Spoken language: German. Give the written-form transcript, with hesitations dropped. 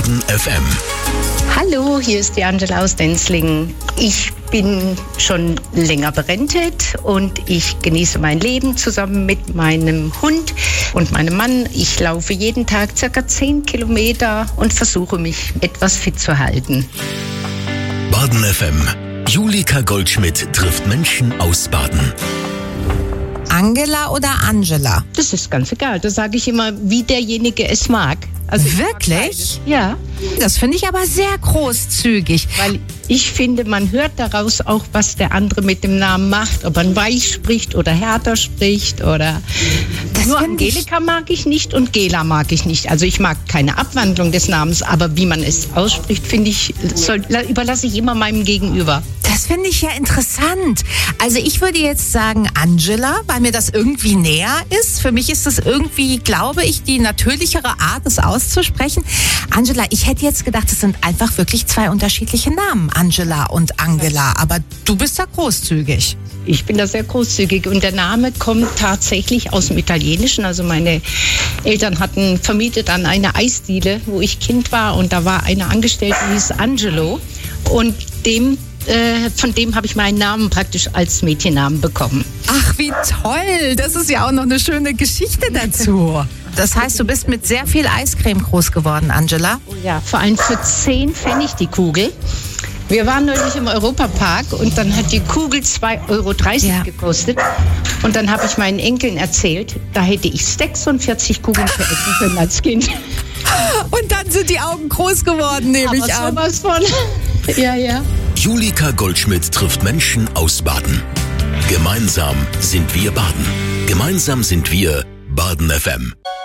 Baden FM. Hallo, hier ist die Angela aus Denzlingen. Ich bin schon länger berentet und ich genieße mein Leben zusammen mit meinem Hund und meinem Mann. Ich laufe jeden Tag ca. 10 Kilometer und versuche mich etwas fit zu halten. Baden FM. Julika Goldschmidt trifft Menschen aus Baden. Angela oder Angela? Das ist ganz egal. Da sage ich immer, wie derjenige es mag. Also wirklich? Ja. Das finde ich aber sehr großzügig. Weil ich finde, man hört daraus auch, was der andere mit dem Namen macht. Ob man weich spricht oder härter spricht oder... Nur Angelika mag ich nicht und Gela mag ich nicht. Also ich mag keine Abwandlung des Namens, aber wie man es ausspricht, finde ich, überlasse ich immer meinem Gegenüber. Das finde ich ja interessant. Also ich würde jetzt sagen Angela, weil mir das irgendwie näher ist. Für mich ist das irgendwie, glaube ich, die natürlichere Art, es auszusprechen. Angela, ich hätte jetzt gedacht, es sind einfach wirklich zwei unterschiedliche Namen, Angela und Angela. Aber du bist da großzügig. Ich bin da sehr großzügig und der Name kommt tatsächlich aus dem Italienischen. Also meine Eltern hatten vermietet an eine Eisdiele, wo ich Kind war, und da war eine Angestellte, die hieß Angelo, und von dem habe ich meinen Namen praktisch als Mädchennamen bekommen. Ach, wie toll! Das ist ja auch noch eine schöne Geschichte dazu. Das heißt, du bist mit sehr viel Eiscreme groß geworden, Angela? Ja, vor allem für 10 Pfennig die Kugel. Wir waren neulich im Europapark und dann hat die Kugel 2,30 € gekostet. Und dann habe ich meinen Enkeln erzählt, da hätte ich 46 Kugeln veressen können als Kind. Und dann sind die Augen groß geworden, nehme ich an. Sowas von. Ja, ja. Julika Goldschmidt trifft Menschen aus Baden. Gemeinsam sind wir Baden. Gemeinsam sind wir Baden FM.